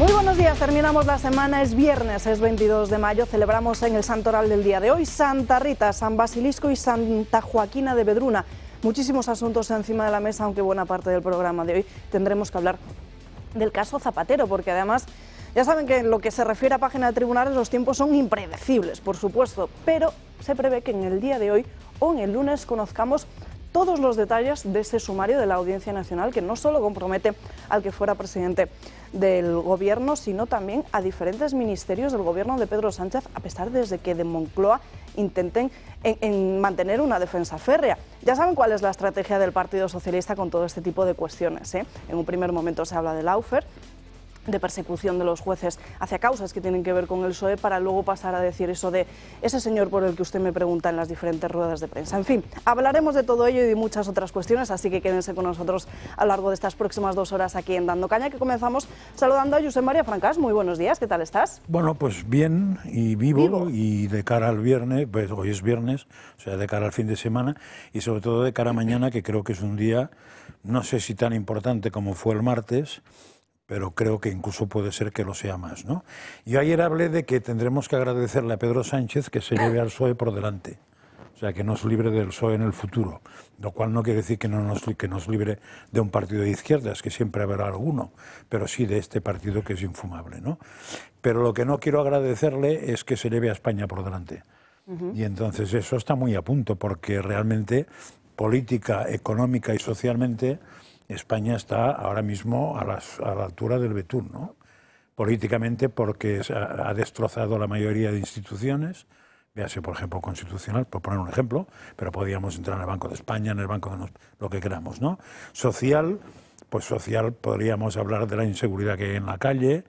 Muy buenos días, terminamos la semana, es viernes, es 22 de mayo, celebramos en el santoral del día de hoy Santa Rita, San Basilisco y Santa Joaquina de Vedruna. Muchísimos asuntos encima de la mesa, aunque buena parte del programa de hoy tendremos que hablar del caso Zapatero, porque además ya saben que en lo que se refiere a página de tribunales los tiempos son impredecibles, por supuesto, pero se prevé que en el día de hoy o en el lunes conozcamos todos los detalles de ese sumario de la Audiencia Nacional, que no solo compromete al que fuera presidente del Gobierno, sino también a diferentes ministerios del Gobierno de Pedro Sánchez, a pesar de que de Moncloa intenten mantener una defensa férrea. Ya saben cuál es la estrategia del Partido Socialista con todo este tipo de cuestiones, ¿eh? En un primer momento se habla del Lawfare, de persecución de los jueces hacia causas que tienen que ver con el PSOE, para luego pasar a decir eso de ese señor por el que usted me pregunta en las diferentes ruedas de prensa. En fin, hablaremos de todo ello y de muchas otras cuestiones, así que quédense con nosotros a lo largo de estas próximas 2 horas aquí en Dando Caña, que comenzamos saludando a Josep María Francás. Muy buenos días, ¿qué tal estás? Bueno, pues bien y vivo y de cara al viernes, pues hoy es viernes, o sea, de cara al fin de semana y sobre todo de cara a mañana, que creo que es un día, no sé si tan importante como fue el martes, pero creo que incluso puede ser que lo sea más, ¿no? Yo ayer hablé de que tendremos que agradecerle a Pedro Sánchez que se lleve al PSOE por delante, o sea, que nos libre del PSOE en el futuro, lo cual no quiere decir que nos libre de un partido de izquierdas, que siempre habrá alguno, pero sí de este partido que es infumable, ¿no? Pero lo que no quiero agradecerle es que se lleve a España por delante. Y entonces eso está muy a punto, porque realmente política, económica y socialmente España está ahora mismo a la altura del betún, ¿no? Políticamente, porque ha destrozado la mayoría de instituciones, véase por ejemplo Constitucional, por poner un ejemplo, pero podríamos entrar en el Banco de España, en el Banco de lo que queramos, ¿no? Social, pues social podríamos hablar de la inseguridad que hay en la calle,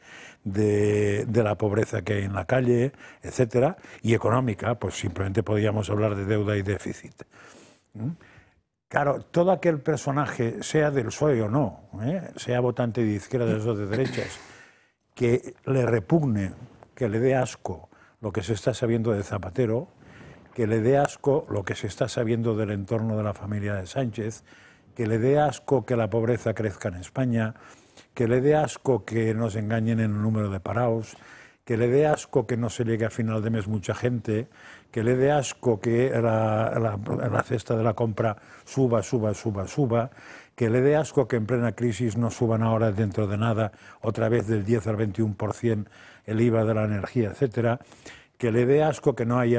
de la pobreza que hay en la calle, etcétera, y económica, pues simplemente podríamos hablar de deuda y déficit. Claro, todo aquel personaje, sea del PSOE o no, sea votante de izquierdas o de derechas, que le repugne, que le dé asco lo que se está sabiendo de Zapatero, que le dé asco lo que se está sabiendo del entorno de la familia de Sánchez, que le dé asco que la pobreza crezca en España, que le dé asco que nos engañen en el número de parados, que le dé asco que no se llegue a final de mes mucha gente, que le dé asco que la cesta de la compra suba, que le dé asco que en plena crisis no suban ahora dentro de nada otra vez del 10 al 21% el IVA de la energía, etcétera, que le dé asco que no haya